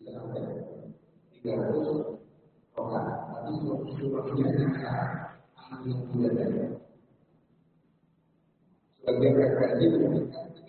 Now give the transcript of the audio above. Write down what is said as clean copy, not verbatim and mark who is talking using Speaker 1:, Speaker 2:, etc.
Speaker 1: sampai 300 orang, tapi surahnya yang tidak ada. Sebagian referensi menyebutkan